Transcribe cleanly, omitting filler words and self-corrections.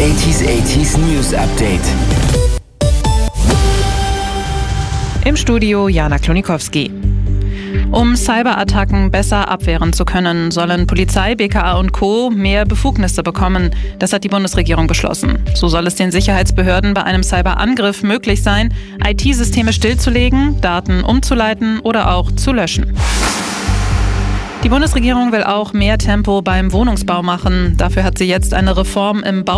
80s News Update. Im Studio Jana Klonikowski. Um Cyberattacken besser abwehren zu können, sollen Polizei, BKA und Co. mehr Befugnisse bekommen. Das hat die Bundesregierung beschlossen. So soll es den Sicherheitsbehörden bei einem Cyberangriff möglich sein, IT-Systeme stillzulegen, Daten umzuleiten oder auch zu löschen. Die Bundesregierung will auch mehr Tempo beim Wohnungsbau machen. Dafür hat sie jetzt eine Reform im